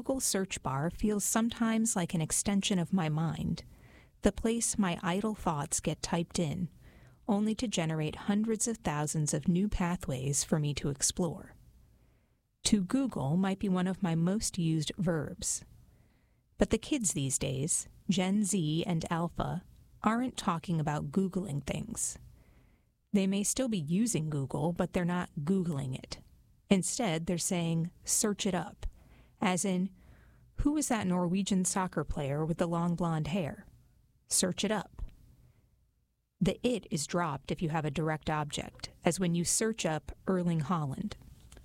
Google search bar feels sometimes like an extension of my mind, the place my idle thoughts get typed in, only to generate hundreds of thousands of new pathways for me to explore. To Google might be one of my most used verbs. But the kids these days, Gen Z and Alpha, aren't talking about Googling things. They may still be using Google, but they're not Googling it. Instead, they're saying, search it up, as in, who is that Norwegian soccer player with the long blonde hair? Search it up. The it is dropped if you have a direct object, as when you search up Erling Haaland.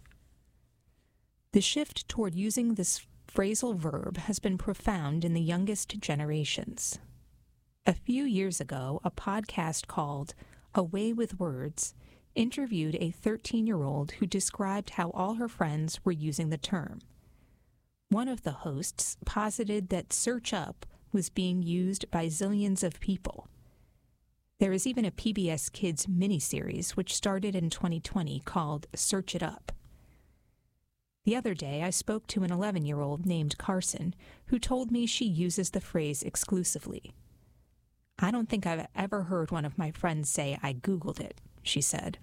The shift toward using this phrasal verb has been profound in the youngest generations. A few years ago, a podcast called A Way with Words interviewed a 13-year-old who described how all her friends were using the term. One of the hosts posited that search up was being used by zillions of people. There is even a PBS Kids miniseries which started in 2020 called Search It Up. The other day, I spoke to an 11-year-old named Carson who told me she uses the phrase exclusively. I don't think I've ever heard one of my friends say I Googled it, she said.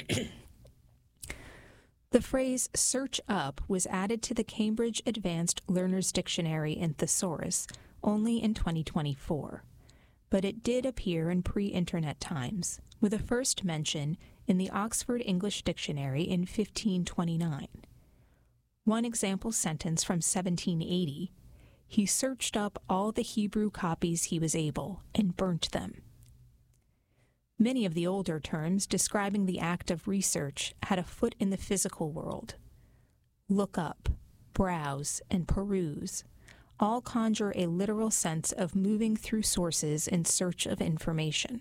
The phrase search up was added to the Cambridge Advanced Learners Dictionary and Thesaurus only in 2024, but it did appear in pre-internet times, with a first mention in the Oxford English Dictionary in 1529. One example sentence from 1780, he searched up all the Hebrew copies he was able and burnt them. Many of the older terms describing the act of research had a foot in the physical world. Look up, browse, and peruse all conjure a literal sense of moving through sources in search of information.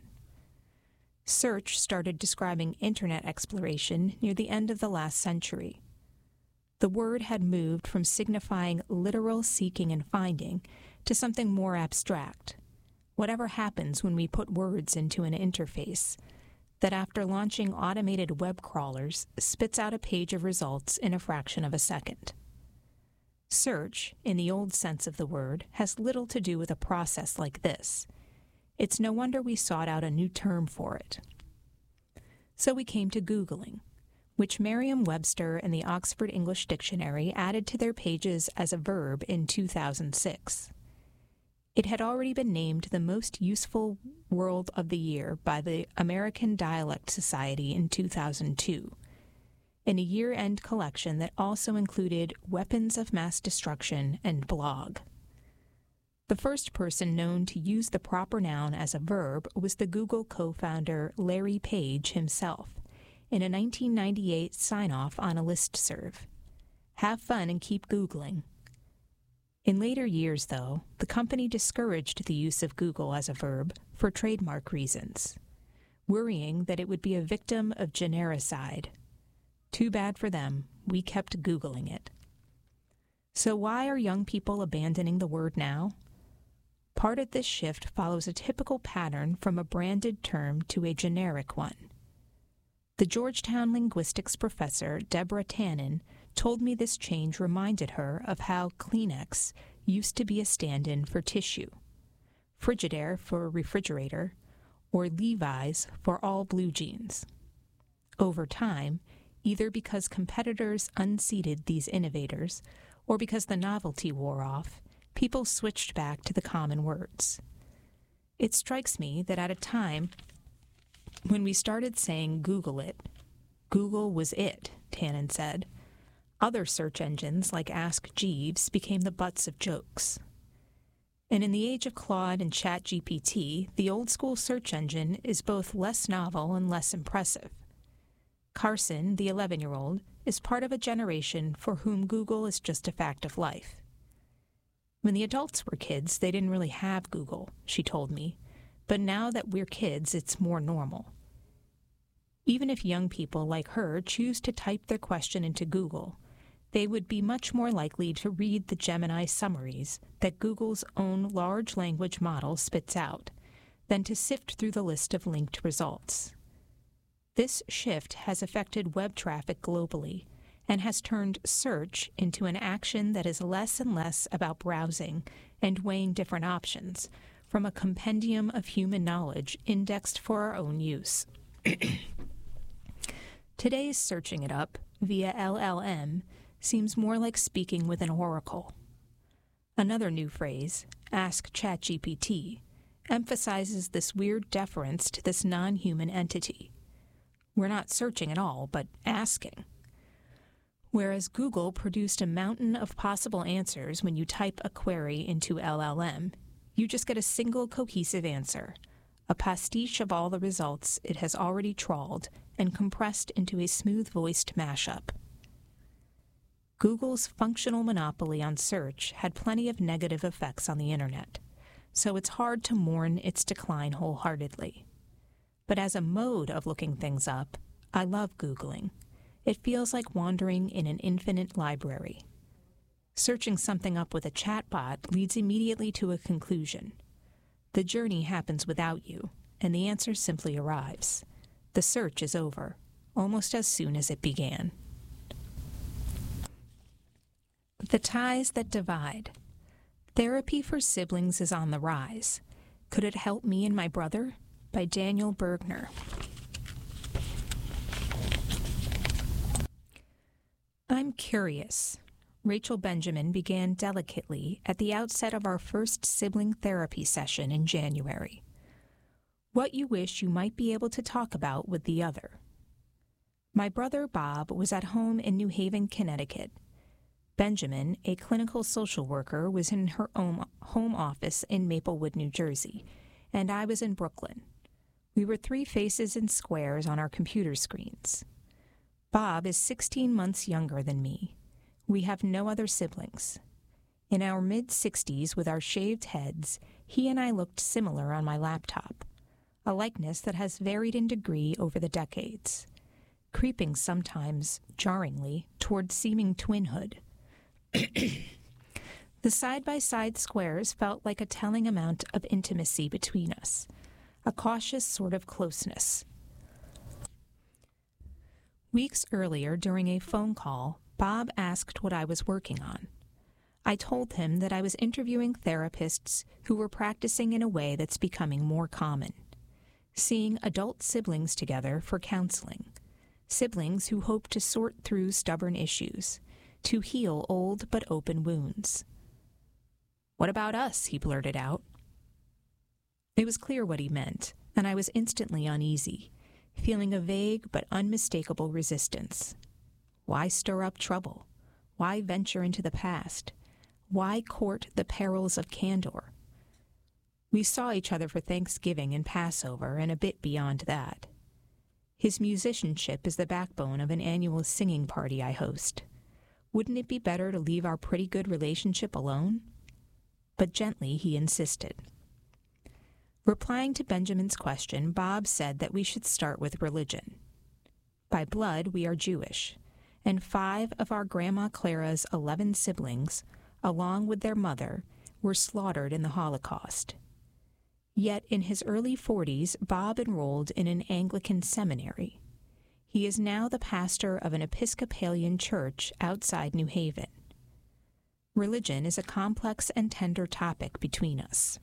Search started describing internet exploration near the end of the last century. The word had moved from signifying literal seeking and finding to something more abstract. Whatever happens when we put words into an interface, that after launching automated web crawlers, spits out a page of results in a fraction of a second. Search, in the old sense of the word, has little to do with a process like this. It's no wonder we sought out a new term for it. So we came to Googling, which Merriam-Webster and the Oxford English Dictionary added to their pages as a verb in 2006. It had already been named the most useful word of the year by the American Dialect Society in 2002, in a year-end collection that also included weapons of mass destruction and blog. The first person known to use the proper noun as a verb was the Google co-founder Larry Page himself, in a 1998 sign-off on a listserv. Have fun and keep Googling. In later years, though, the company discouraged the use of Google as a verb for trademark reasons, worrying that it would be a victim of genericide. Too bad for them, we kept Googling it. So why are young people abandoning the word now? Part of this shift follows a typical pattern from a branded term to a generic one. The Georgetown linguistics professor, Deborah Tannen, told me this change reminded her of how Kleenex used to be a stand-in for tissue, Frigidaire for refrigerator, or Levi's for all blue jeans. Over time, either because competitors unseated these innovators or because the novelty wore off, people switched back to the common words. It strikes me that at a time when we started saying Google it, Google was it, Tannen said. Other search engines like Ask Jeeves became the butts of jokes. And in the age of Claude and ChatGPT, the old-school search engine is both less novel and less impressive. Carson, the 11-year-old, is part of a generation for whom Google is just a fact of life. When the adults were kids, they didn't really have Google, she told me, but now that we're kids, it's more normal. Even if young people like her choose to type their question into Google, they would be much more likely to read the Gemini summaries that Google's own large language model spits out than to sift through the list of linked results. This shift has affected web traffic globally, and has turned search into an action that is less and less about browsing and weighing different options from a compendium of human knowledge indexed for our own use. Today's searching it up via LLM seems more like speaking with an oracle. Another new phrase, Ask ChatGPT, emphasizes this weird deference to this non-human entity. We're not searching at all, but asking. Whereas Google produced a mountain of possible answers when you type a query into LLM, you just get a single cohesive answer, a pastiche of all the results it has already trawled and compressed into a smooth-voiced mashup. Google's functional monopoly on search had plenty of negative effects on the internet, so it's hard to mourn its decline wholeheartedly. But as a mode of looking things up, I love Googling. It feels like wandering in an infinite library. Searching something up with a chatbot leads immediately to a conclusion. The journey happens without you, and the answer simply arrives. The search is over, almost as soon as it began. The ties that divide. Therapy for siblings is on the rise. Could it help me and my brother? By Daniel Bergner. I'm curious. Rachel Benjamin began delicately at the outset of our first sibling therapy session in January. What you wish you might be able to talk about with the other. My brother Bob was at home in New Haven, Connecticut. Benjamin, a clinical social worker, was in her own home office in Maplewood, New Jersey, and I was in Brooklyn. We were three faces in squares on our computer screens. Bob is 16 months younger than me. We have no other siblings. In our mid-60s, with our shaved heads, he and I looked similar on my laptop, a likeness that has varied in degree over the decades, creeping sometimes, jarringly, toward seeming twinhood. The side-by-side squares felt like a telling amount of intimacy between us, a cautious sort of closeness. Weeks earlier, during a phone call, Bob asked what I was working on. I told him that I was interviewing therapists who were practicing in a way that's becoming more common, seeing adult siblings together for counseling, siblings who hope to sort through stubborn issues, to heal old but open wounds. "What about us?" he blurted out. It was clear what he meant, and I was instantly uneasy, feeling a vague but unmistakable resistance. Why stir up trouble? Why venture into the past? Why court the perils of candor? We saw each other for Thanksgiving and Passover and a bit beyond that. His musicianship is the backbone of an annual singing party I host. Wouldn't it be better to leave our pretty good relationship alone? But gently he insisted. Replying to Benjamin's question, Bob said that we should start with religion. By blood, we are Jewish, and 5 of our Grandma Clara's 11 siblings, along with their mother, were slaughtered in the Holocaust. Yet in his early 40s, Bob enrolled in an Anglican seminary. He is now the pastor of an Episcopalian church outside New Haven. Religion is a complex and tender topic between us.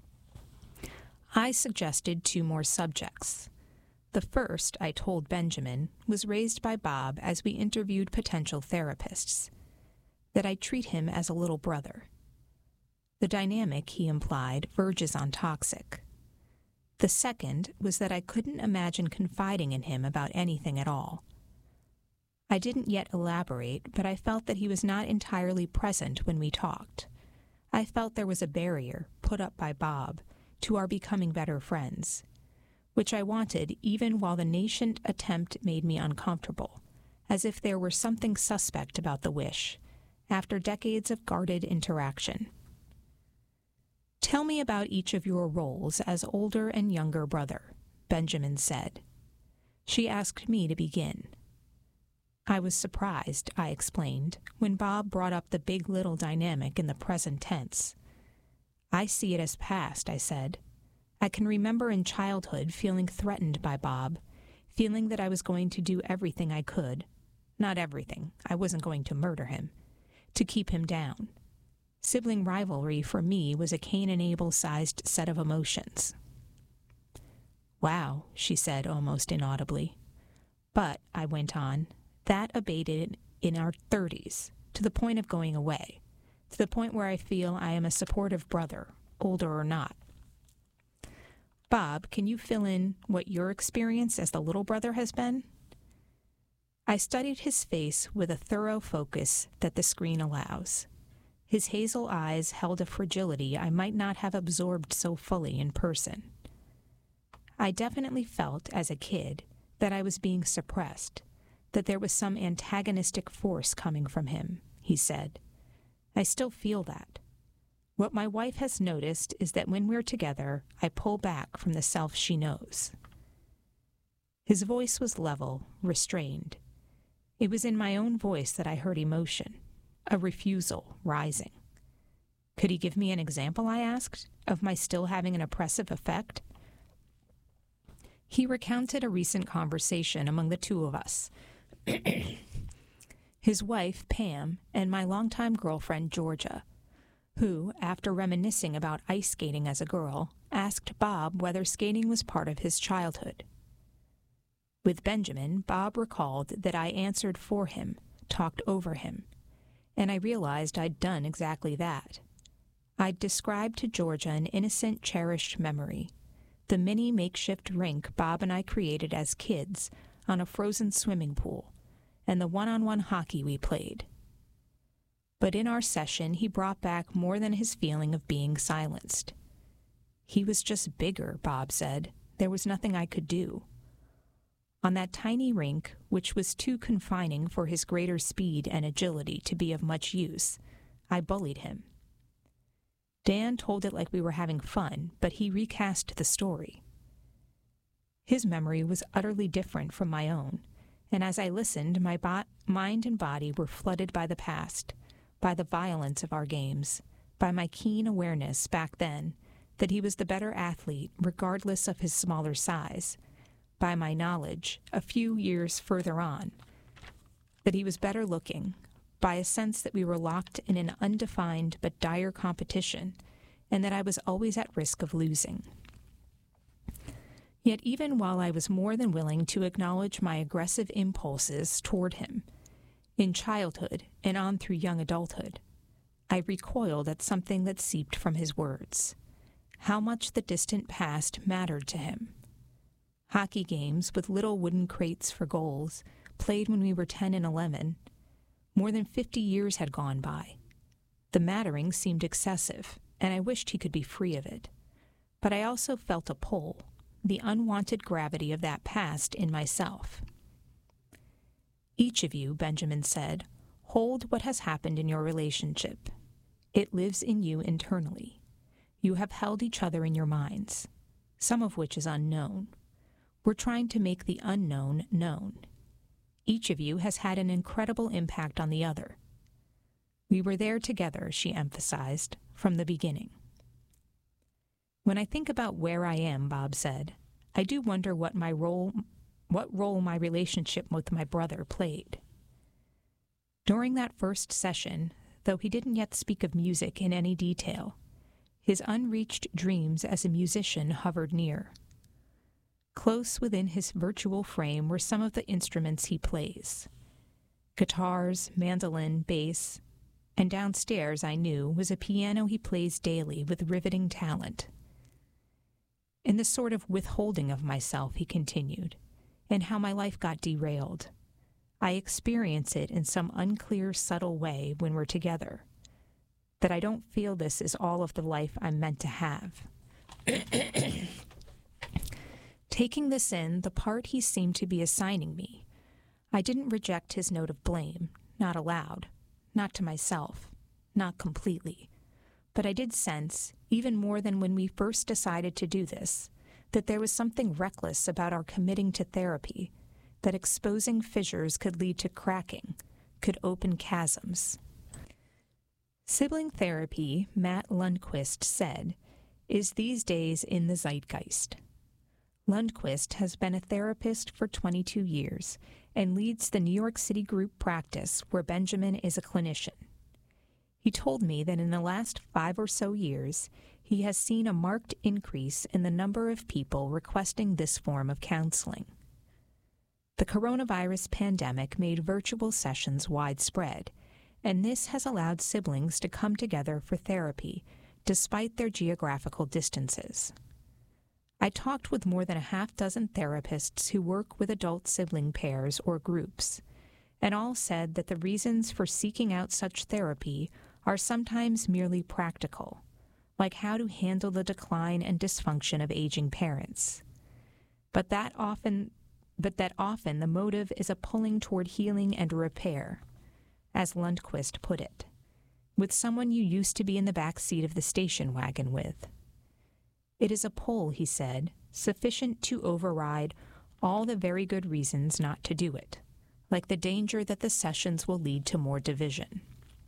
I suggested 2 more subjects. The first, I told Benjamin, was raised by Bob as we interviewed potential therapists, that I treat him as a little brother. The dynamic, he implied, verges on toxic. The second was that I couldn't imagine confiding in him about anything at all. I didn't yet elaborate, but I felt that he was not entirely present when we talked. I felt there was a barrier, put up by Bob, to our becoming better friends, which I wanted even while the nascent attempt made me uncomfortable, as if there were something suspect about the wish, after decades of guarded interaction. "Tell me about each of your roles as older and younger brother," Benjamin said. She asked me to begin. I was surprised, I explained, when Bob brought up the big-little dynamic in the present tense. "I see it as past," I said. "I can remember in childhood feeling threatened by Bob, feeling that I was going to do everything I could, Not everything. I wasn't going to murder him. To keep him down. Sibling rivalry for me was a Cain and Abel-sized set of emotions. "Wow," she said almost inaudibly. "But," I went on, "that abated in our 30s, to the point of going away, to the point where I feel I am a supportive brother, older or not. Bob, can you fill in what your experience as the little brother has been?" I studied his face with a thorough focus that the screen allows. His hazel eyes held a fragility I might not have absorbed so fully in person. I definitely felt, as a kid, that I was being suppressed, that there was some antagonistic force coming from him, he said. I still feel that. What my wife has noticed is that when we're together, I pull back from the self she knows. His voice was level, restrained. It was in my own voice that I heard emotion, a refusal rising. Could he give me an example, I asked, of my still having an oppressive effect? He recounted a recent conversation among the two of us. His wife, Pam, and my longtime girlfriend, Georgia, who, after reminiscing about ice skating as a girl, asked Bob whether skating was part of his childhood. With Benjamin, Bob recalled that I answered for him, talked over him, and I realized I'd done exactly that. I'd described to Georgia an innocent, cherished memory, the mini makeshift rink Bob and I created as kids on a frozen swimming pool, and the one-on-one hockey we played. But in our session, he brought back more than his feeling of being silenced. He was just bigger, Bob said. There was nothing I could do. On that tiny rink, which was too confining for his greater speed and agility to be of much use, I bullied him. Dan told it like we were having fun, but he recast the story. His memory was utterly different from my own, and as I listened, my mind and body were flooded by the past, by the violence of our games, by my keen awareness back then that he was the better athlete regardless of his smaller size, by my knowledge, a few years further on, that he was better looking, by a sense that we were locked in an undefined but dire competition, and that I was always at risk of losing. Yet even while I was more than willing to acknowledge my aggressive impulses toward him, in childhood and on through young adulthood, I recoiled at something that seeped from his words, how much the distant past mattered to him. Hockey games with little wooden crates for goals, played when we were 10 and 11. More than 50 years had gone by. The mattering seemed excessive, and I wished he could be free of it. But I also felt a pull, the unwanted gravity of that past in myself. Each of you, Benjamin said, hold what has happened in your relationship. It lives in you internally. You have held each other in your minds, some of which is unknown. We're trying to make the unknown known. Each of you has had an incredible impact on the other. We were there together, she emphasized, from the beginning. When I think about where I am, Bob said, I do wonder what role my relationship with my brother played. During that first session, though he didn't yet speak of music in any detail, his unreached dreams as a musician hovered near. Close within his virtual frame were some of the instruments he plays. Guitars, mandolin, bass, and downstairs, I knew, was a piano he plays daily with riveting talent. In the sort of withholding of myself, he continued, and how my life got derailed, I experience it in some unclear, subtle way when we're together, that I don't feel this is all of the life I'm meant to have. Taking this in, the part he seemed to be assigning me, I didn't reject his note of blame, not aloud, not to myself, not completely, but I did sense, even more than when we first decided to do this, that there was something reckless about our committing to therapy, that exposing fissures could lead to cracking, could open chasms. Sibling therapy, Matt Lundquist said, is these days in the zeitgeist. Lundquist has been a therapist for 22 years and leads the New York City group practice where Benjamin is a clinician. He told me that in the last 5 or so years, he has seen a marked increase in the number of people requesting this form of counseling. The coronavirus pandemic made virtual sessions widespread, and this has allowed siblings to come together for therapy despite their geographical distances. I talked with more than a half-dozen therapists who work with adult sibling pairs or groups, and all said that the reasons for seeking out such therapy are sometimes merely practical, like how to handle the decline and dysfunction of aging parents. But that often the motive is a pulling toward healing and repair, as Lundquist put it, with someone you used to be in the back seat of the station wagon with. It is a pull, he said, sufficient to override all the very good reasons not to do it, like the danger that the sessions will lead to more division.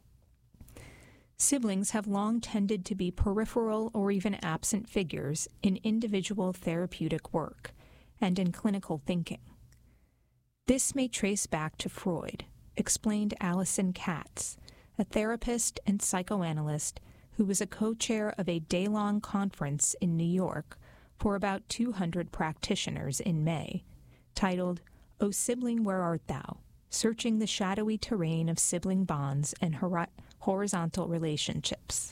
Siblings have long tended to be peripheral or even absent figures in individual therapeutic work and in clinical thinking. This may trace back to Freud, explained Allison Katz, a therapist and psychoanalyst who was a co-chair of a day-long conference in New York for about 200 practitioners in May, titled, "O Sibling, Where Art Thou? Searching the Shadowy Terrain of Sibling Bonds and Horizontal Relationships."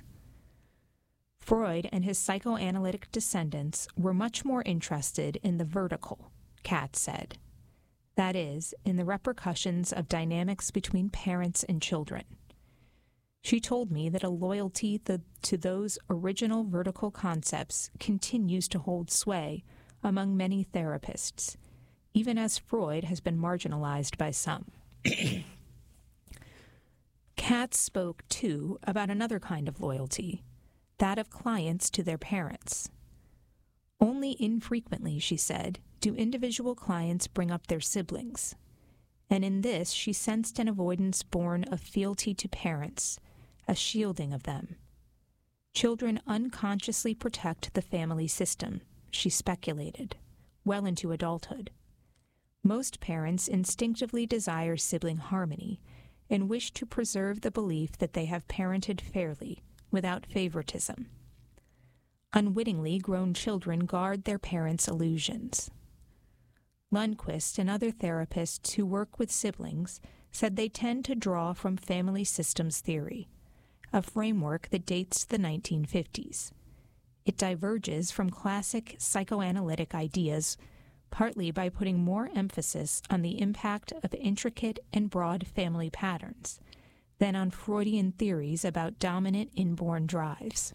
Freud and his psychoanalytic descendants were much more interested in the vertical, Katz said. That is, in the repercussions of dynamics between parents and children. She told me that a loyalty to those original vertical concepts continues to hold sway among many therapists, even as Freud has been marginalized by some. Katz spoke, too, about another kind of loyalty, that of clients to their parents. Only infrequently, she said, do individual clients bring up their siblings, and in this she sensed an avoidance born of fealty to parents, a shielding of them. Children unconsciously protect the family system, she speculated, well into adulthood. Most parents instinctively desire sibling harmony and wish to preserve the belief that they have parented fairly, without favoritism. Unwittingly, grown children guard their parents' illusions. Lundquist and other therapists who work with siblings said they tend to draw from family systems theory, a framework that dates the 1950s. It diverges from classic psychoanalytic ideas, partly by putting more emphasis on the impact of intricate and broad family patterns than on Freudian theories about dominant inborn drives.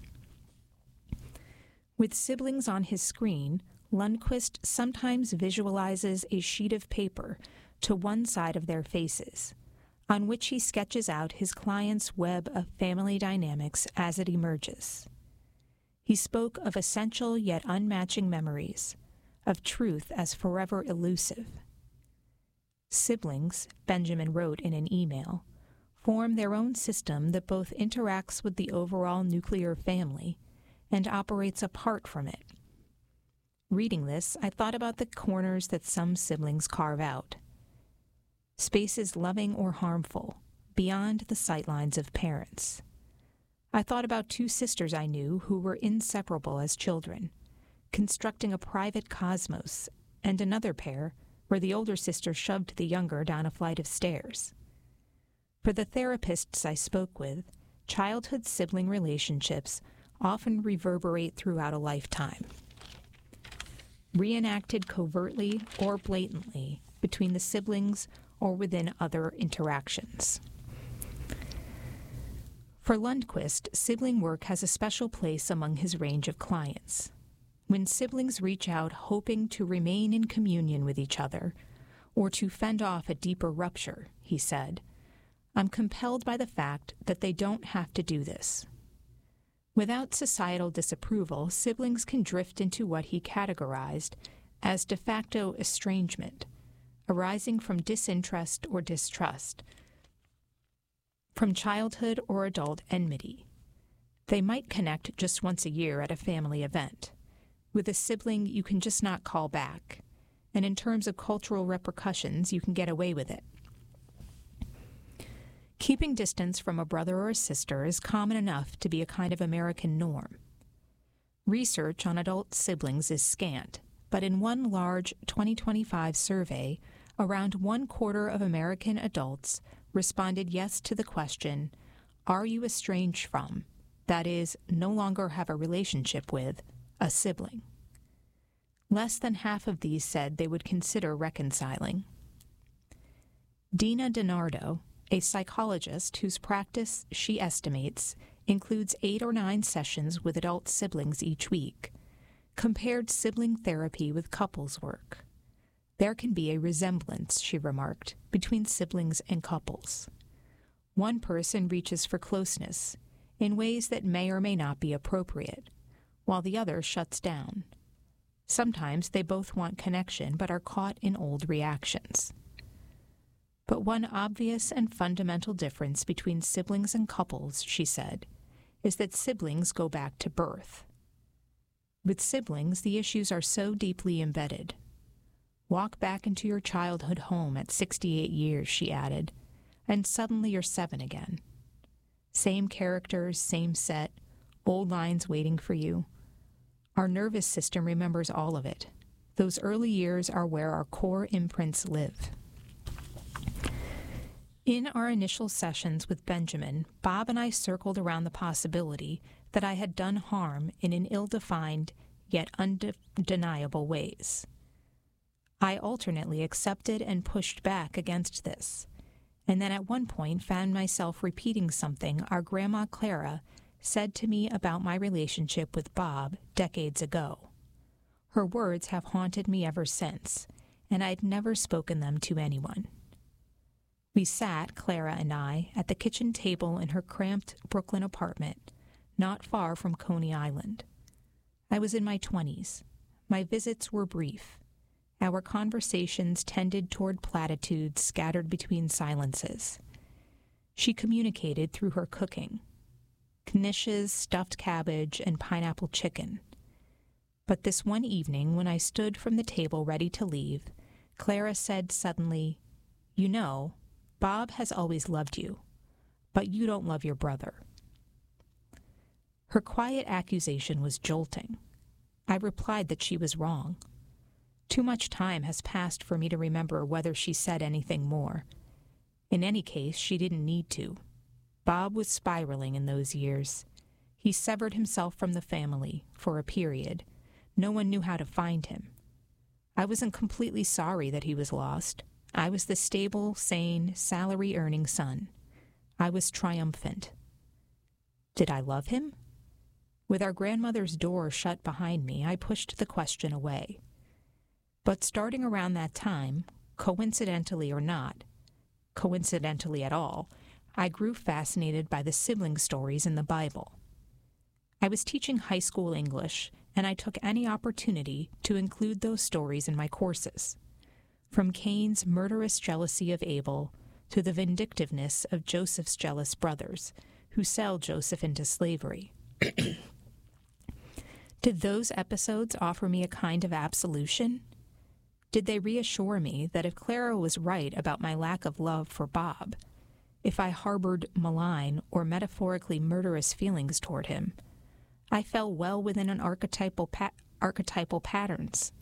With siblings on his screen, Lundquist sometimes visualizes a sheet of paper to one side of their faces, on which he sketches out his client's web of family dynamics as it emerges. He spoke of essential yet unmatching memories, of truth as forever elusive. Siblings, Benjamin wrote in an email, form their own system that both interacts with the overall nuclear family and operates apart from it. Reading this, I thought about the corners that some siblings carve out. Spaces loving or harmful, beyond the sightlines of parents. I thought about 2 sisters I knew who were inseparable as children, constructing a private cosmos, and another pair where the older sister shoved the younger down a flight of stairs. For the therapists I spoke with, childhood sibling relationships often reverberate throughout a lifetime, reenacted covertly or blatantly between the siblings or within other interactions. For Lundquist, sibling work has a special place among his range of clients. When siblings reach out hoping to remain in communion with each other, or to fend off a deeper rupture, he said, I'm compelled by the fact that they don't have to do this. Without societal disapproval, siblings can drift into what he categorized as de facto estrangement, arising from disinterest or distrust, from childhood or adult enmity. They might connect just once a year at a family event. With a sibling, you can just not call back, and in terms of cultural repercussions, you can get away with it. Keeping distance from a brother or a sister is common enough to be a kind of American norm. Research on adult siblings is scant, but in one large 2025 survey, around 1/4 of American adults responded yes to the question, "Are you estranged from, that is, no longer have a relationship with, a sibling?" Less than half of these said they would consider reconciling. Dina DiNardo, a psychologist whose practice, she estimates, includes 8 or 9 sessions with adult siblings each week, compared sibling therapy with couples work. There can be a resemblance, she remarked, between siblings and couples. One person reaches for closeness in ways that may or may not be appropriate, while the other shuts down. Sometimes they both want connection but are caught in old reactions. But one obvious and fundamental difference between siblings and couples, she said, is that siblings go back to birth. With siblings, the issues are so deeply embedded. Walk back into your childhood home at 68 years, she added, and suddenly you're 7 again. Same characters, same set, old lines waiting for you. Our nervous system remembers all of it. Those early years are where our core imprints live. In our initial sessions with Benjamin, Bob and I circled around the possibility that I had done harm in an ill-defined yet undeniable ways. I alternately accepted and pushed back against this, and then at one point found myself repeating something our grandma Clara said to me about my relationship with Bob decades ago. Her words have haunted me ever since, and I'd never spoken them to anyone. We sat, Clara and I, at the kitchen table in her cramped Brooklyn apartment, not far from Coney Island. I was in my 20s. My visits were brief. Our conversations tended toward platitudes scattered between silences. She communicated through her cooking. Knishes, stuffed cabbage, and pineapple chicken. But this one evening, when I stood from the table ready to leave, Clara said suddenly, "You know, Bob has always loved you, but you don't love your brother." Her quiet accusation was jolting. I replied that she was wrong. Too much time has passed for me to remember whether she said anything more. In any case, she didn't need to. Bob was spiraling in those years. He severed himself from the family, for a period. No one knew how to find him. I wasn't completely sorry that he was lost. I was the stable, sane, salary-earning son. I was triumphant. Did I love him? With our grandmother's door shut behind me, I pushed the question away. But starting around that time, coincidentally or not, coincidentally at all, I grew fascinated by the sibling stories in the Bible. I was teaching high school English, and I took any opportunity to include those stories in my courses. From Cain's murderous jealousy of Abel to the vindictiveness of Joseph's jealous brothers, who sell Joseph into slavery. Did those episodes offer me a kind of absolution? Did they reassure me that if Clara was right about my lack of love for Bob, if I harbored malign or metaphorically murderous feelings toward him, I fell well within an archetypal patterns?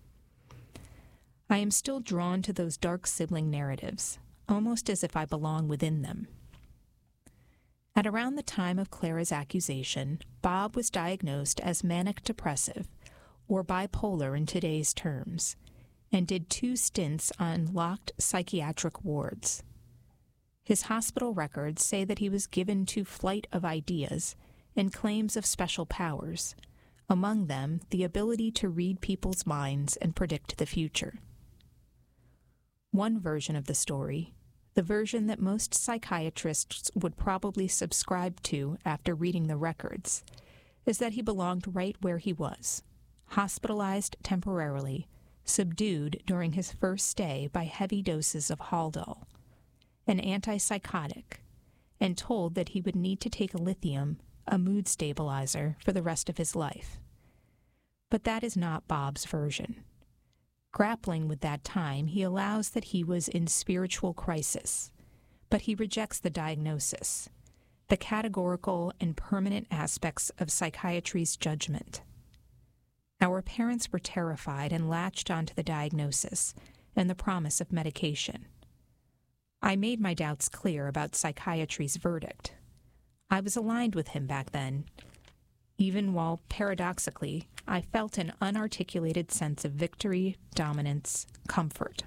I am still drawn to those dark sibling narratives, almost as if I belong within them. At around the time of Clara's accusation, Bob was diagnosed as manic depressive, or bipolar in today's terms, and did 2 stints on locked psychiatric wards. His hospital records say that he was given to flight of ideas and claims of special powers, among them the ability to read people's minds and predict the future. One version of the story, the version that most psychiatrists would probably subscribe to after reading the records, is that he belonged right where he was, hospitalized temporarily, subdued during his first stay by heavy doses of Haldol, an antipsychotic, and told that he would need to take lithium, a mood stabilizer, for the rest of his life. But that is not Bob's version. Grappling with that time, he allows that he was in spiritual crisis, but he rejects the diagnosis, the categorical and permanent aspects of psychiatry's judgment. Our parents were terrified and latched onto the diagnosis and the promise of medication. I made my doubts clear about psychiatry's verdict. I was aligned with him back then, even while, paradoxically, I felt an unarticulated sense of victory, dominance, comfort.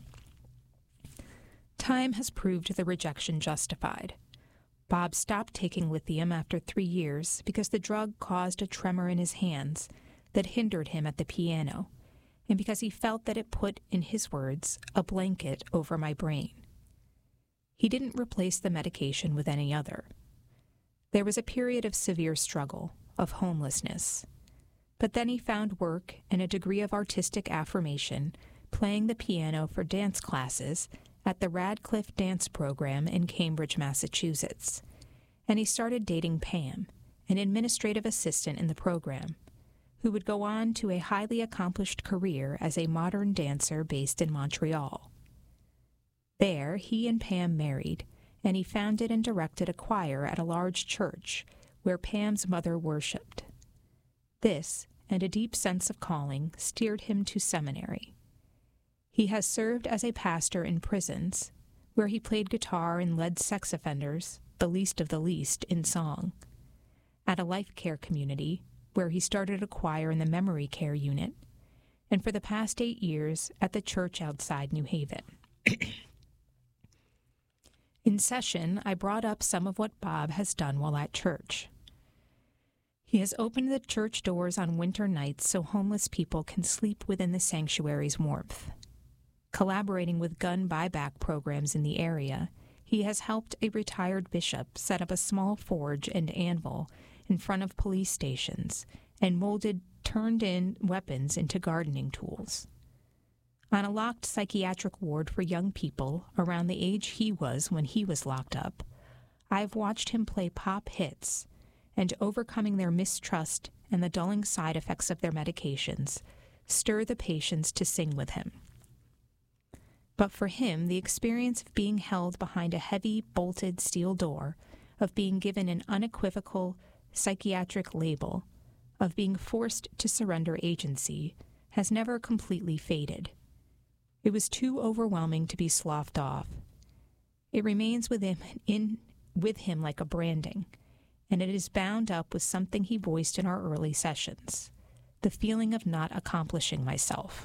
Time has proved the rejection justified. Bob stopped taking lithium after 3 years because the drug caused a tremor in his hands that hindered him at the piano, and because he felt that it put, in his words, a blanket over my brain. He didn't replace the medication with any other. There was a period of severe struggle, of homelessness. But then he found work and a degree of artistic affirmation playing the piano for dance classes at the Radcliffe Dance Program in Cambridge, Massachusetts. And he started dating Pam, an administrative assistant in the program, who would go on to a highly accomplished career as a modern dancer based in Montreal. There, he and Pam married, and he founded and directed a choir at a large church where Pam's mother worshipped. This, and a deep sense of calling, steered him to seminary. He has served as a pastor in prisons, where he played guitar and led sex offenders, the least of the least, in song. At a life care community, where he started a choir in the memory care unit, and for the past 8 years at the church outside New Haven. In session, I brought up some of what Bob has done while at church. He has opened the church doors on winter nights so homeless people can sleep within the sanctuary's warmth. Collaborating with gun buyback programs in the area, he has helped a retired bishop set up a small forge and anvil in front of police stations and molded turned-in weapons into gardening tools. On a locked psychiatric ward for young people around the age he was when he was locked up, I've watched him play pop hits and, overcoming their mistrust and the dulling side effects of their medications, stir the patients to sing with him. But for him, the experience of being held behind a heavy, bolted steel door, of being given an unequivocal psychiatric label, of being forced to surrender agency, has never completely faded. It was too overwhelming to be sloughed off. It remains with him like a branding, and it is bound up with something he voiced in our early sessions, the feeling of not accomplishing myself.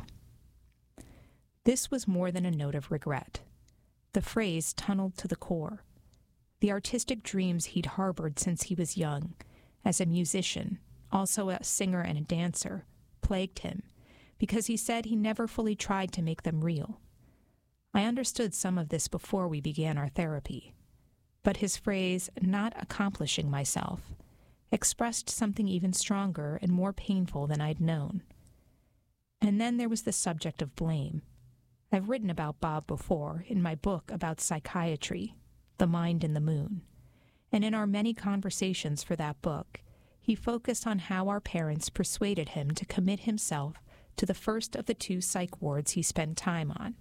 This was more than a note of regret. The phrase tunneled to the core. The artistic dreams he'd harbored since he was young, as a musician, also a singer and a dancer, plagued him, because he said he never fully tried to make them real. I understood some of this before we began our therapy, but his phrase, not accomplishing myself, expressed something even stronger and more painful than I'd known. And then there was the subject of blame. I've written about Bob before in my book about psychiatry, The Mind in the Moon, and in our many conversations for that book, he focused on how our parents persuaded him to commit himself to the first of the 2 psych wards he spent time on.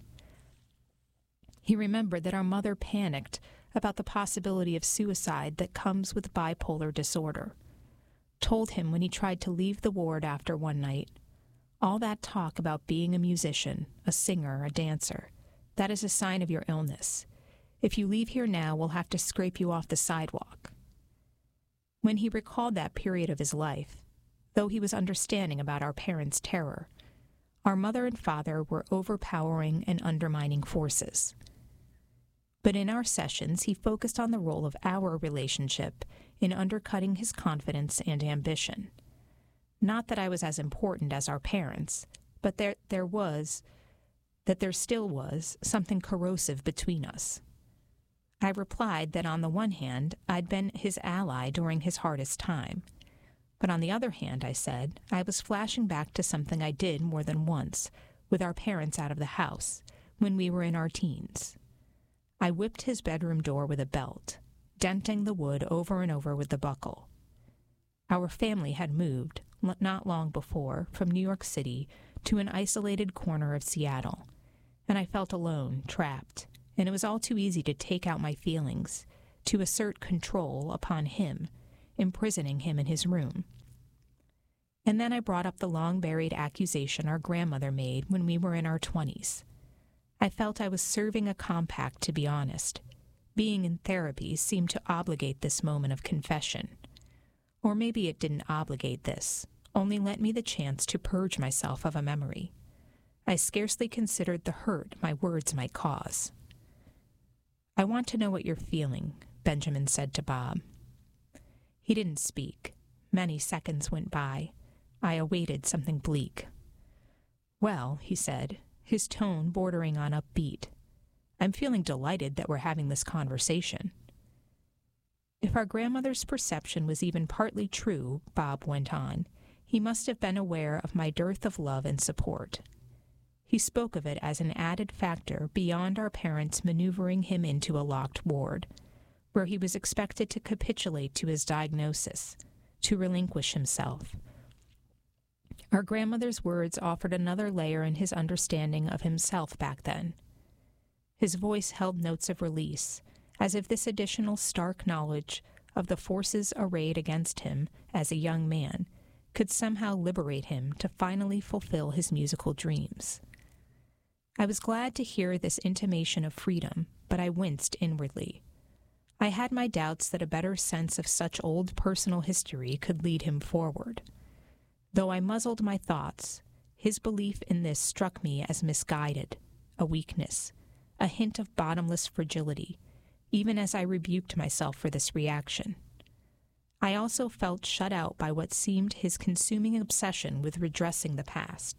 He remembered that our mother panicked about the possibility of suicide that comes with bipolar disorder, told him when he tried to leave the ward after one night, "All that talk about being a musician, a singer, a dancer, that is a sign of your illness. If you leave here now, we'll have to scrape you off the sidewalk." When he recalled that period of his life, though he was understanding about our parents' terror, our mother and father were overpowering and undermining forces. But in our sessions, he focused on the role of our relationship in undercutting his confidence and ambition. Not that I was as important as our parents, but there still was, something corrosive between us. I replied that on the one hand, I'd been his ally during his hardest time. But on the other hand, I said, I was flashing back to something I did more than once, with our parents out of the house, when we were in our teens. I whipped his bedroom door with a belt, denting the wood over and over with the buckle. Our family had moved, not long before, from New York City to an isolated corner of Seattle, and I felt alone, trapped, and it was all too easy to take out my feelings, to assert control upon him, imprisoning him in his room. And then I brought up the long-buried accusation our grandmother made when we were in our 20s. I felt I was serving a compact, to be honest. Being in therapy seemed to obligate this moment of confession. Or maybe it didn't obligate this, only lent me the chance to purge myself of a memory. I scarcely considered the hurt my words might cause. "I want to know what you're feeling," Benjamin said to Bob. He didn't speak. Many seconds went by. I awaited something bleak. "Well," he said, his tone bordering on upbeat, "I'm feeling delighted that we're having this conversation." If our grandmother's perception was even partly true, Bob went on, he must have been aware of my dearth of love and support. He spoke of it as an added factor beyond our parents maneuvering him into a locked ward, where he was expected to capitulate to his diagnosis, to relinquish himself. Our grandmother's words offered another layer in his understanding of himself back then. His voice held notes of release, as if this additional stark knowledge of the forces arrayed against him as a young man could somehow liberate him to finally fulfill his musical dreams. I was glad to hear this intimation of freedom, but I winced inwardly. I had my doubts that a better sense of such old personal history could lead him forward. Though I muzzled my thoughts, his belief in this struck me as misguided, a weakness, a hint of bottomless fragility, even as I rebuked myself for this reaction. I also felt shut out by what seemed his consuming obsession with redressing the past.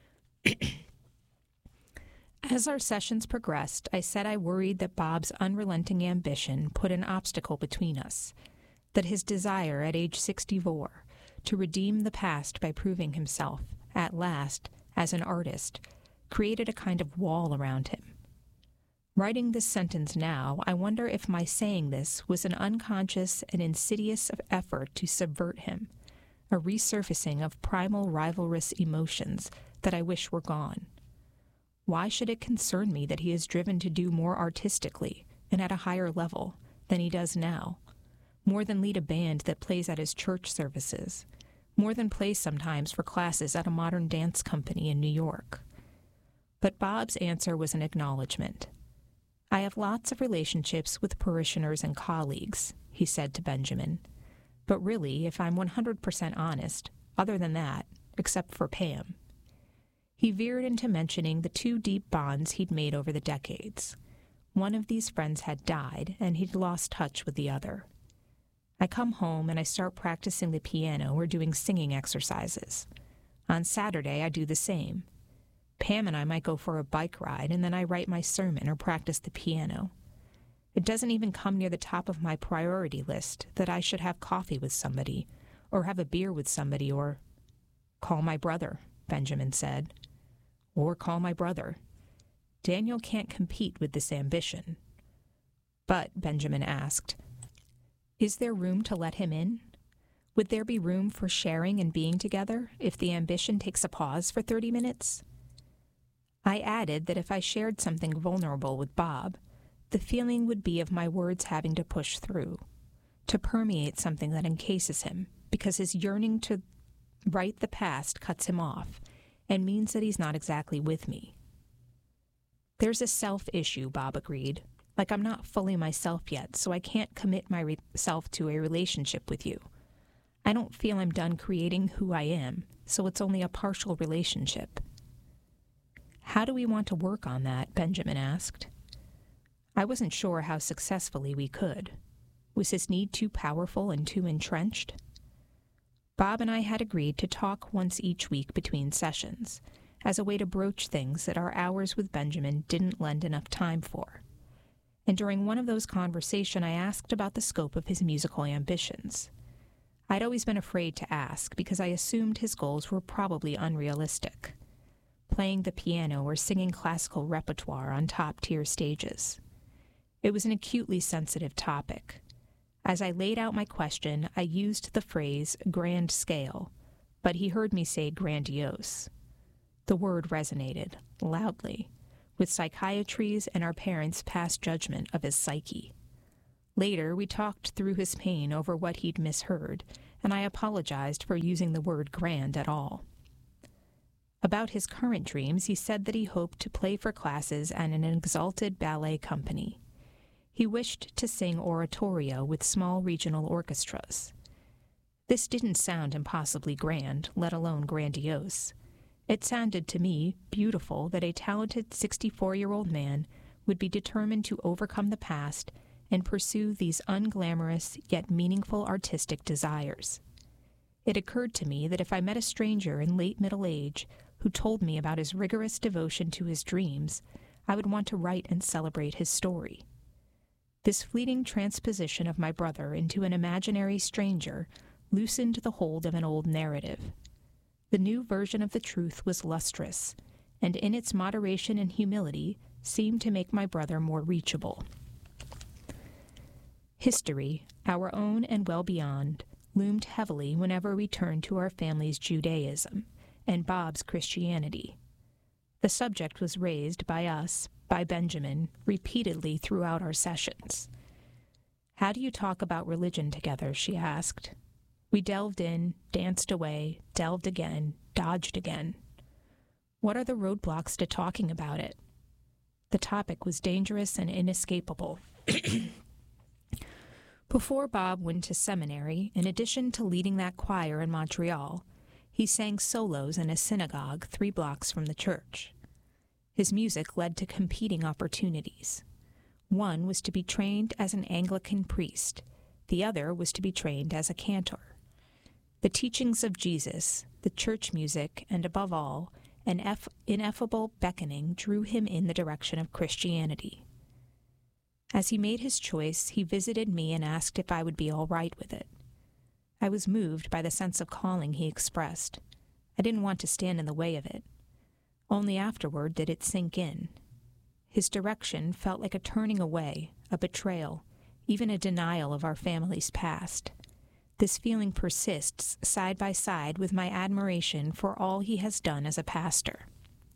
As our sessions progressed, I said I worried that Bob's unrelenting ambition put an obstacle between us, that his desire at age 64 to redeem the past by proving himself, at last, as an artist, created a kind of wall around him. Writing this sentence now, I wonder if my saying this was an unconscious and insidious effort to subvert him, a resurfacing of primal rivalrous emotions that I wish were gone. Why should it concern me that he is driven to do more artistically and at a higher level than he does now, more than lead a band that plays at his church services, more than play sometimes for classes at a modern dance company in New York? But Bob's answer was an acknowledgement. "I have lots of relationships with parishioners and colleagues," he said to Benjamin. "But really, if I'm 100% honest, other than that, except for Pam." He veered into mentioning the two deep bonds he'd made over the decades. One of these friends had died, and he'd lost touch with the other. "I come home and I start practicing the piano or doing singing exercises. On Saturday, I do the same. Pam and I might go for a bike ride, and then I write my sermon or practice the piano. It doesn't even come near the top of my priority list that I should have coffee with somebody, or have a beer with somebody, or—" "Call my brother," Benjamin said. "Or call my brother. Daniel can't compete with this ambition." "But," Benjamin asked, "is there room to let him in? Would there be room for sharing and being together if the ambition takes a pause for 30 minutes? I added that if I shared something vulnerable with Bob, the feeling would be of my words having to push through, to permeate something that encases him, because his yearning to right the past cuts him off and means that he's not exactly with me. "There's a self issue," Bob agreed. "Like I'm not fully myself yet, so I can't commit myself to a relationship with you. I don't feel I'm done creating who I am, so it's only a partial relationship." "How do we want to work on that?" Benjamin asked. I wasn't sure how successfully we could. Was his need too powerful and too entrenched? Bob and I had agreed to talk once each week between sessions, as a way to broach things that our hours with Benjamin didn't lend enough time for. And during one of those conversations, I asked about the scope of his musical ambitions. I'd always been afraid to ask because I assumed his goals were probably unrealistic. Playing the piano or singing classical repertoire on top-tier stages. It was an acutely sensitive topic. As I laid out my question, I used the phrase grand scale, but he heard me say grandiose. The word resonated, loudly, with psychiatry's and our parents' past judgment of his psyche. Later, we talked through his pain over what he'd misheard, and I apologized for using the word grand at all. About his current dreams, he said that he hoped to play for classes and an exalted ballet company. He wished to sing oratorio with small regional orchestras. This didn't sound impossibly grand, let alone grandiose. It sounded to me beautiful that a talented 64-year-old man would be determined to overcome the past and pursue these unglamorous yet meaningful artistic desires. It occurred to me that if I met a stranger in late middle age who told me about his rigorous devotion to his dreams, I would want to write and celebrate his story. This fleeting transposition of my brother into an imaginary stranger loosened the hold of an old narrative. The new version of the truth was lustrous, and in its moderation and humility seemed to make my brother more reachable. History, our own and well beyond, loomed heavily whenever we turned to our family's Judaism and Bob's Christianity. The subject was raised by us, by Benjamin, repeatedly throughout our sessions. "How do you talk about religion together?" she asked. We delved in, danced away, delved again, dodged again. What are the roadblocks to talking about it? The topic was dangerous and inescapable. Before Bob went to seminary, in addition to leading that choir in Montreal, he sang solos in a synagogue 3 blocks from the church. His music led to competing opportunities. One was to be trained as an Anglican priest. The other was to be trained as a cantor. The teachings of Jesus, the church music, and above all, an ineffable beckoning drew him in the direction of Christianity. As he made his choice, he visited me and asked if I would be all right with it. I was moved by the sense of calling he expressed. I didn't want to stand in the way of it. Only afterward did it sink in. His direction felt like a turning away, a betrayal, even a denial of our family's past. This feeling persists side by side with my admiration for all he has done as a pastor.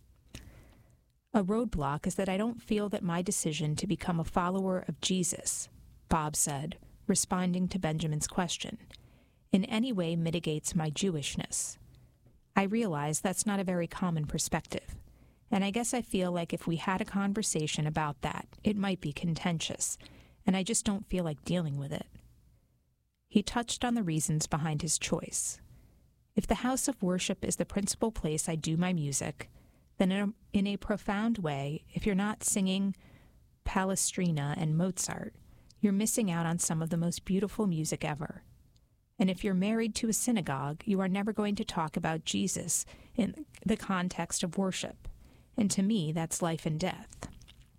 A roadblock is that I don't feel that my decision to become a follower of Jesus, Bob said, responding to Benjamin's question, in any way mitigates my Jewishness. I realize that's not a very common perspective, and I guess I feel like if we had a conversation about that, it might be contentious, and I just don't feel like dealing with it. He touched on the reasons behind his choice. If the house of worship is the principal place I do my music, then in a profound way, if you're not singing Palestrina and Mozart, you're missing out on some of the most beautiful music ever. And if you're married to a synagogue, you are never going to talk about Jesus in the context of worship. And to me, that's life and death.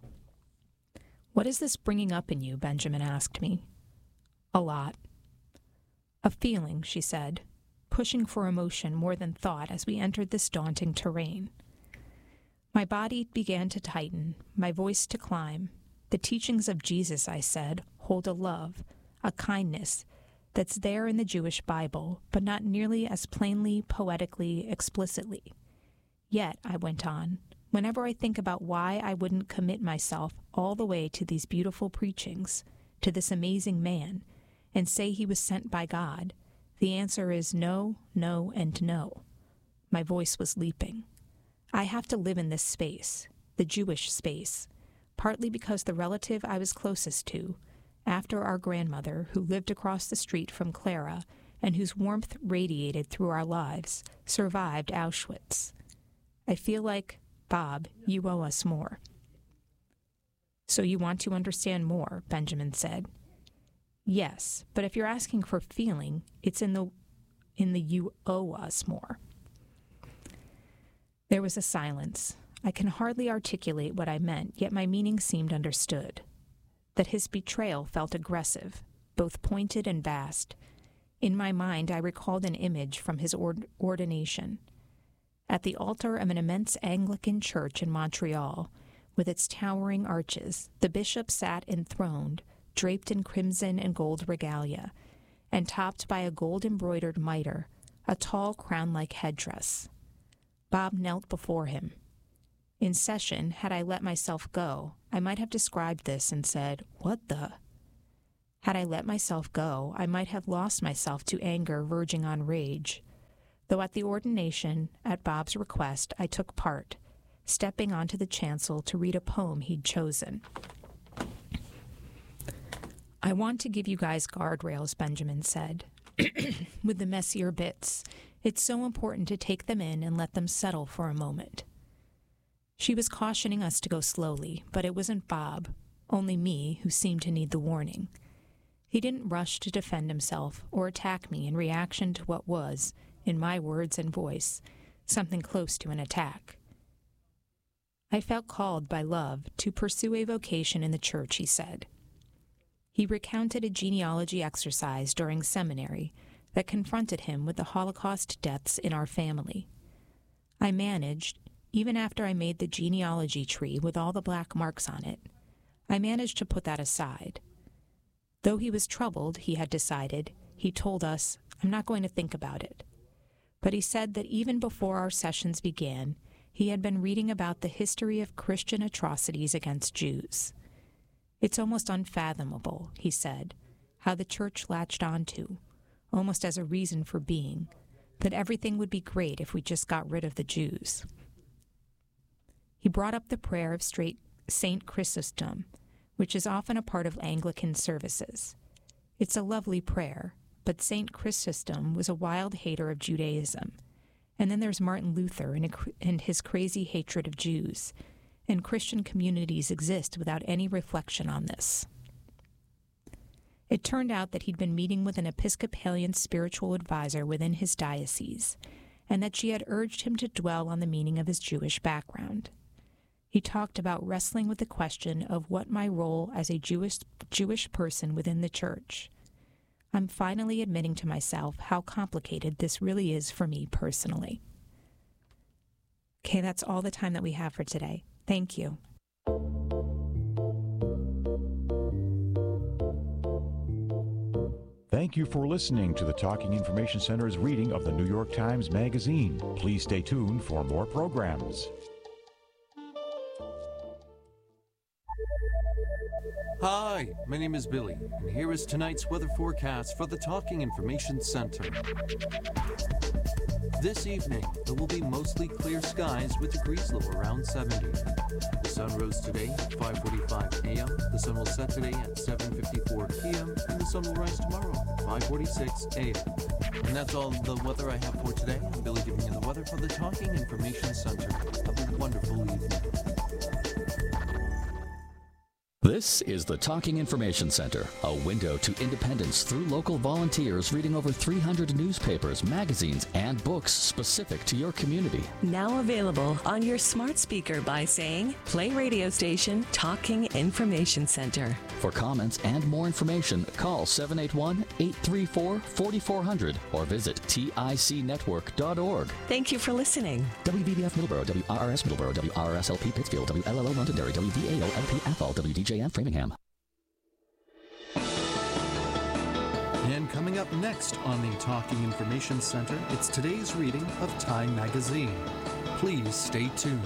"What is this bringing up in you?" Benjamin asked me. "A lot." "A feeling," she said, pushing for emotion more than thought as we entered this daunting terrain. My body began to tighten, my voice to climb. "The teachings of Jesus," I said, "hold a love, a kindness that's there in the Jewish Bible, but not nearly as plainly, poetically, explicitly. Yet," I went on, "whenever I think about why I wouldn't commit myself all the way to these beautiful preachings, to this amazing man, and say he was sent by God, the answer is no, no, and no." My voice was leaping. I have to live in this space, the Jewish space, partly because the relative I was closest to, after our grandmother, who lived across the street from Clara and whose warmth radiated through our lives, survived Auschwitz. I feel like, "Bob, you owe us more." "So you want to understand more," Benjamin said. "Yes, but if you're asking for feeling, it's in the you owe us more." There was a silence. I can hardly articulate what I meant, yet my meaning seemed understood. That his betrayal felt aggressive, both pointed and vast. In my mind, I recalled an image from his ordination. At the altar of an immense Anglican church in Montreal, with its towering arches, the bishop sat enthroned, draped in crimson and gold regalia, and topped by a gold-embroidered mitre, a tall crown-like headdress. Bob knelt before him. In session, had I let myself go, I might have described this and said, "What the?" Had I let myself go, I might have lost myself to anger verging on rage. Though at the ordination, at Bob's request, I took part, stepping onto the chancel to read a poem he'd chosen. "I want to give you guys guardrails," Benjamin said, with the messier bits. "It's so important to take them in and let them settle for a moment." She was cautioning us to go slowly, but it wasn't Bob, only me, who seemed to need the warning. He didn't rush to defend himself or attack me in reaction to what was, in my words and voice, something close to an attack. I felt called by love to pursue a vocation in the church, he said. He recounted a genealogy exercise during seminary that confronted him with the Holocaust deaths in our family. I managed, even after I made the genealogy tree with all the black marks on it, I managed to put that aside. Though he was troubled, he had decided, he told us, "I'm not going to think about it." But he said that even before our sessions began, he had been reading about the history of Christian atrocities against Jews. "It's almost unfathomable," he said, "how the church latched onto, almost as a reason for being, that everything would be great if we just got rid of the Jews." He brought up the prayer of St. Chrysostom, which is often a part of Anglican services. It's a lovely prayer, but St. Chrysostom was a wild hater of Judaism. And then there's Martin Luther and his crazy hatred of Jews, and Christian communities exist without any reflection on this. It turned out that he'd been meeting with an Episcopalian spiritual advisor within his diocese, and that she had urged him to dwell on the meaning of his Jewish background. He talked about wrestling with the question of what my role as a Jewish person within the church. I'm finally admitting to myself how complicated this really is for me personally. Okay, that's all the time that we have for today. Thank you. Thank you for listening to the Talking Information Center's reading of the New York Times Magazine. Please stay tuned for more programs. Hi, my name is Billy, and here is tonight's weather forecast for the Talking Information Center. This evening, there will be mostly clear skies with degrees low around 70. The sun rose today at 5:45 a.m., the sun will set today at 7:54 p.m., and the sun will rise tomorrow at 5:46 a.m. And that's all the weather I have for today. I'm Billy giving you the weather for the Talking Information Center. Have a wonderful evening. This is the Talking Information Center, a window to independence through local volunteers reading over 300 newspapers, magazines, and books specific to your community. Now available on your smart speaker by saying, "Play radio station Talking Information Center." For comments and more information, call 781-834-4400 or visit ticnetwork.org. Thank you for listening. WVBF Middleborough, WRRS Middleborough, WRSLP Pittsfield, WLLO Londonderry, WVAO-LP Athol, WDJM Framingham. And coming up next on the Talking Information Center, it's today's reading of Time Magazine. Please stay tuned.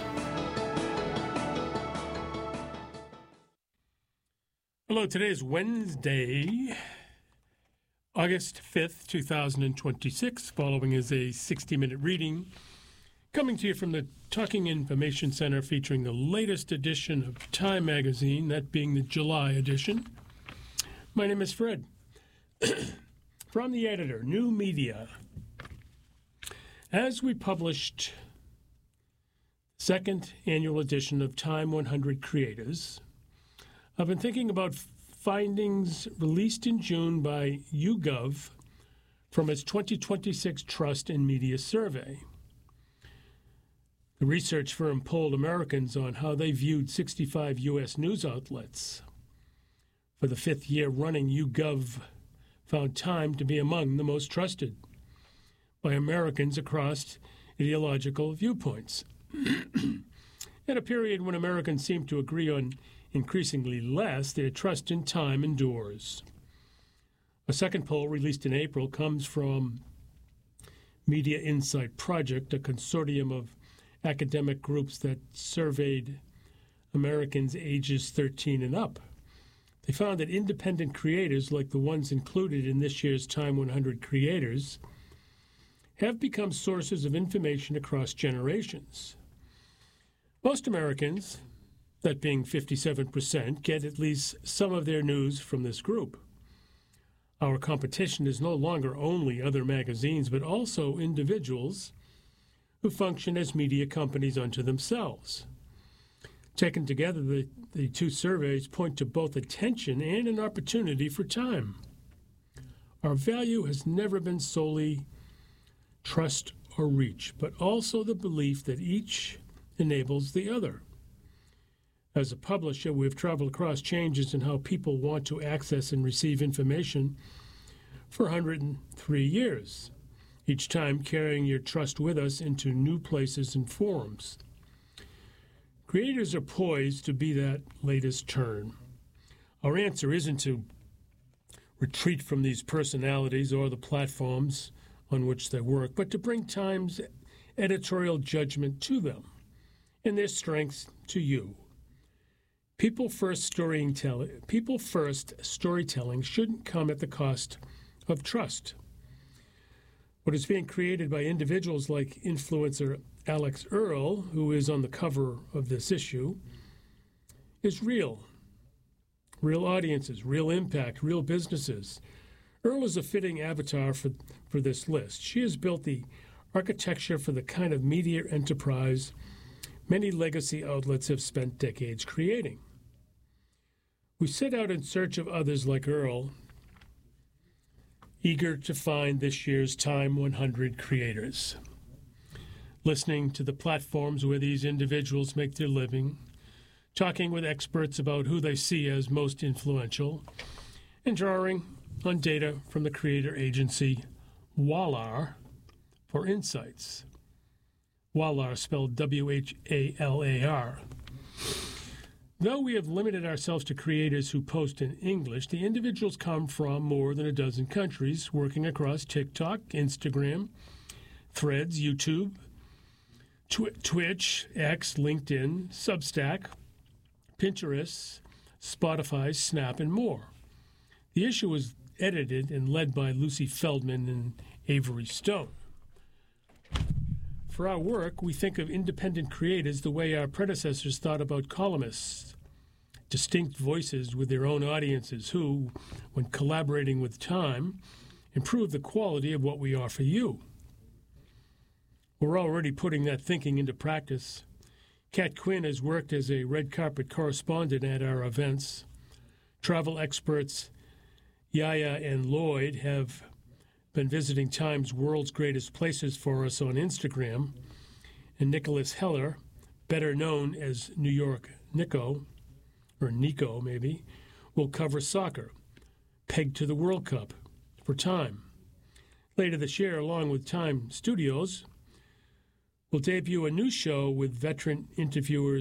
Hello, today is Wednesday, August 5th, 2026. Following is a 60-minute reading coming to you from the Talking Information Center featuring the latest edition of Time Magazine, that being the July edition. My name is Fred. From the editor, New Media. As we published second annual edition of Time 100 Creators, I've been thinking about findings released in June by YouGov from its 2026 Trust in Media Survey. The research firm polled Americans on how they viewed 65 U.S. news outlets. For the fifth year running, YouGov found Time to be among the most trusted by Americans across ideological viewpoints. At a period when Americans seem to agree on increasingly less, their trust in Time endures. A second poll released in April comes from Media Insight Project, a consortium of academic groups that surveyed Americans ages 13 and up. They found that independent creators, like the ones included in this year's Time 100 Creators, have become sources of information across generations. Most Americans, that being 57%, get at least some of their news from this group. Our competition is no longer only other magazines, but also individuals who function as media companies unto themselves. Taken together, the two surveys point to both attention and an opportunity for time. Our value has never been solely trust or reach, but also the belief that each enables the other. As a publisher, we've traveled across changes in how people want to access and receive information for 103 years, each time carrying your trust with us into new places and forums. Creators are poised to be that latest turn. Our answer isn't to retreat from these personalities or the platforms on which they work, but to bring Time's editorial judgment to them and their strengths to you. People first storytelling shouldn't come at the cost of trust. What is being created by individuals like influencer Alex Earle, who is on the cover of this issue, is real. Real audiences, real impact, real businesses. Earle is a fitting avatar for this list. She has built the architecture for the kind of media enterprise many legacy outlets have spent decades creating. We set out in search of others like Earle, eager to find this year's Time 100 creators. Listening to the platforms where these individuals make their living, talking with experts about who they see as most influential, and drawing on data from the creator agency Wallar for insights. Wallar, spelled W-H-A-L-A-R. Though we have limited ourselves to creators who post in English, the individuals come from more than a dozen countries, working across TikTok, Instagram, Threads, YouTube, Twitch, X, LinkedIn, Substack, Pinterest, Spotify, Snap, and more. The issue was edited and led by Lucy Feldman and Avery Stone. For our work, we think of independent creators the way our predecessors thought about columnists, distinct voices with their own audiences who, when collaborating with Time, improve the quality of what we offer you. We're already putting that thinking into practice. Kat Quinn has worked as a red carpet correspondent at our events. Travel experts Yaya and Lloyd have been visiting Time's World's Greatest Places for us on Instagram, and Nicholas Heller, better known as New York Nico, or Nico maybe, will cover soccer, pegged to the World Cup, for Time. Later this year, along with Time Studios, we'll debut a new show with veteran interviewer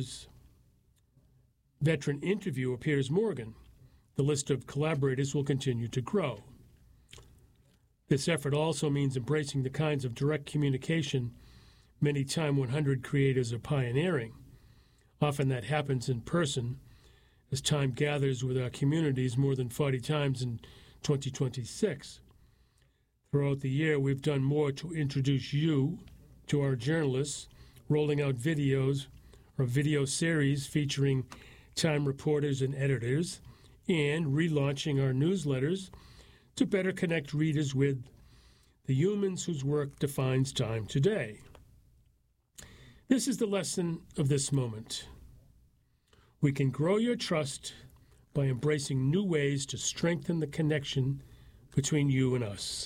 Piers Morgan. The list of collaborators will continue to grow. This effort also means embracing the kinds of direct communication many Time 100 creators are pioneering. Often that happens in person, as Time gathers with our communities more than 40 times in 2026. Throughout the year, we've done more to introduce you to our journalists, rolling out videos or video series featuring Time reporters and editors, and relaunching our newsletters to better connect readers with the humans whose work defines Time today. This is the lesson of this moment. We can grow your trust by embracing new ways to strengthen the connection between you and us.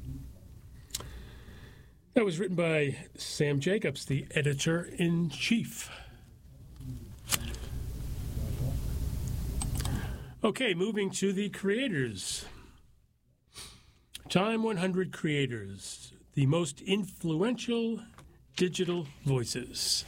That was written by Sam Jacobs, the editor-in-chief. Okay, moving to the creators. Time 100 creators, the most influential digital voices.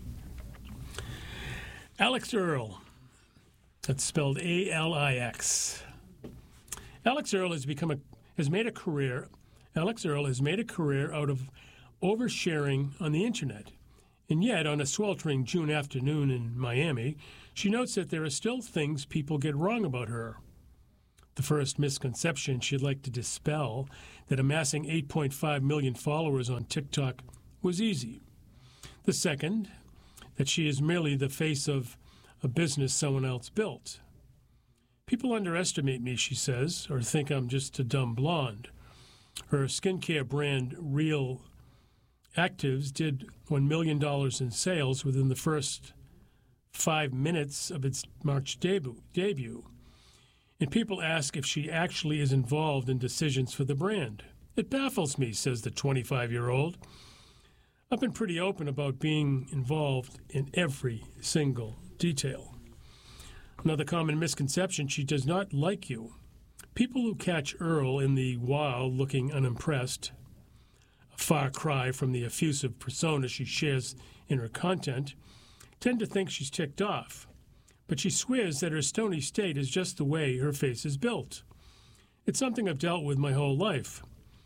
Alex Earle, that's spelled A-L-I-X. Alex Earle has made a career Alex Earle has made a career out of oversharing on the internet. And yet, on a sweltering June afternoon in Miami, she notes that there are still things people get wrong about her. The first misconception she'd like to dispel, that amassing 8.5 million followers on TikTok was easy. The second, that she is merely the face of a business someone else built. People underestimate me, she says, or think I'm just a dumb blonde. Her skincare brand, Real Actives, did $1 million in sales within the first 5 minutes of its March debut. And people ask if she actually is involved in decisions for the brand. It baffles me, says the 25-year-old. I've been pretty open about being involved in every single detail. Another common misconception, she does not like you. People who catch Earle in the wild looking unimpressed, a far cry from the effusive persona she shares in her content, tend to think she's ticked off. But she swears that her stony state is just the way her face is built. It's something I've dealt with my whole life.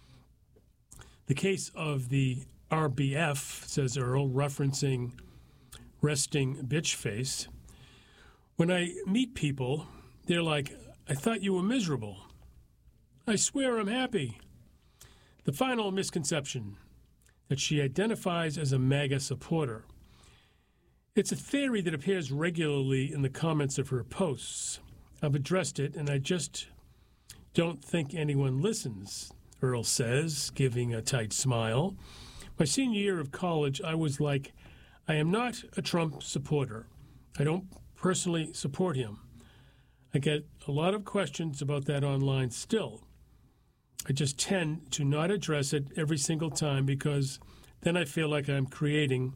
The case of the RBF, says Earle, referencing resting bitch face. When I meet people, they're like, I thought you were miserable. I swear I'm happy. The final misconception, that she identifies as a MAGA supporter. It's a theory that appears regularly in the comments of her posts. I've addressed it, and I just don't think anyone listens, Earle says, giving a tight smile. My senior year of college, I was like, I am not a Trump supporter. I don't personally support him. I get a lot of questions about that online still. I just tend to not address it every single time because then I feel like I'm creating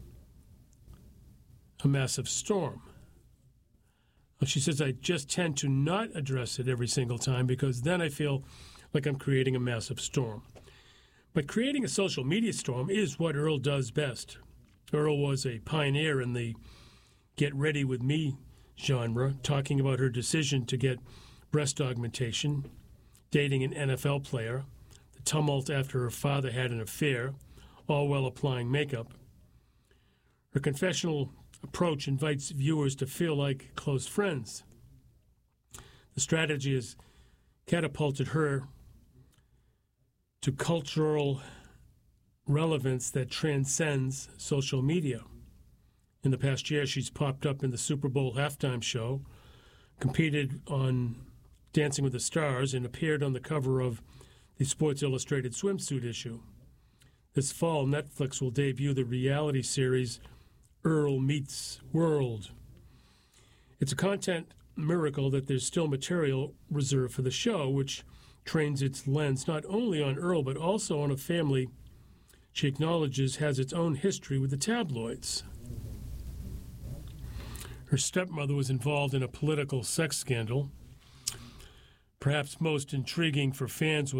a massive storm. Well, she says, I just tend to not address it every single time because then I feel like I'm creating a massive storm. But creating a social media storm is what Earle does best. Earle was a pioneer in the get ready with me genre, talking about her decision to get breast augmentation, dating an NFL player, the tumult after her father had an affair, all while applying makeup. Her confessional approach invites viewers to feel like close friends. The strategy has catapulted her to cultural relevance that transcends social media. In the past year, she's popped up in the Super Bowl halftime show, competed on Dancing with the Stars, and appeared on the cover of the Sports Illustrated swimsuit issue. This fall, Netflix will debut the reality series Earle Meets World. It's a content miracle that there's still material reserved for the show, which trains its lens not only on Earle but also on a family she acknowledges has its own history with the tabloids. Her stepmother was involved in a political sex scandal. Perhaps most intriguing for fans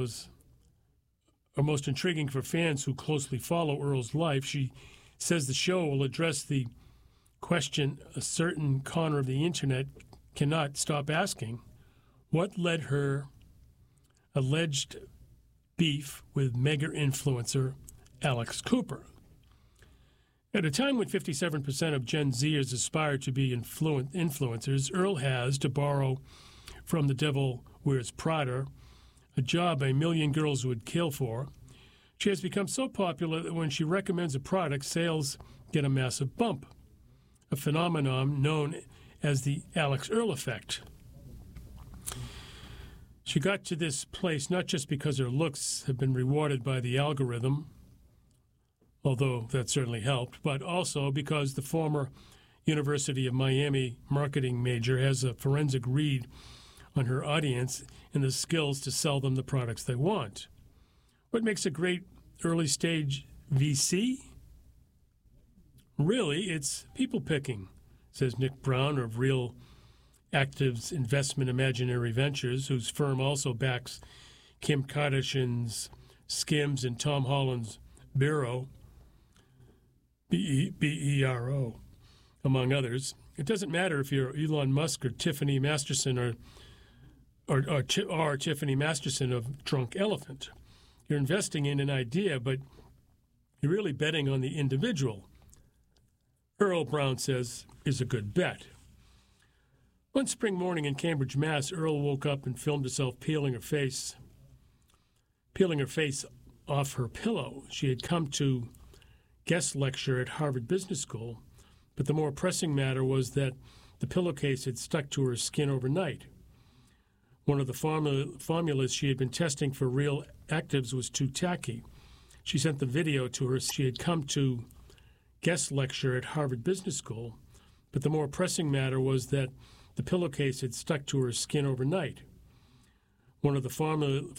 who closely follow Earle's life, she says the show will address the question a certain corner of the internet cannot stop asking: what led her alleged beef with mega influencer Alex Cooper? At a time when 57% of Gen Zers aspire to be influencers, Earle has, to borrow from The Devil Wears Prada, a job a million girls would kill for. She has become so popular that when she recommends a product, sales get a massive bump, a phenomenon known as the Alex Earle effect. She got to this place not just because her looks have been rewarded by the algorithm, although that certainly helped, but also because the former University of Miami marketing major has a forensic read on her audience and the skills to sell them the products they want. What makes a great early-stage VC? Really, it's people-picking, says Nick Brown of Real Actives Investment Imaginary Ventures, whose firm also backs Kim Kardashian's Skims and Tom Holland's Bero, B-E-R-O, among others. It doesn't matter if you're Elon Musk or Tiffany Masterson or Tiffany Masterson of Drunk Elephant. You're investing in an idea, but you're really betting on the individual. Earl, Brown says, is a good bet. One spring morning in Cambridge, Mass., Earl woke up and filmed herself peeling her face off her pillow. She had come to guest lecture at Harvard Business School, but the more pressing matter was that the pillowcase had stuck to her skin overnight. One of the formulas she had been testing for real actives was too tacky. She sent the video to her. She had come to guest lecture at Harvard Business School, but the more pressing matter was that the pillowcase had stuck to her skin overnight. One of the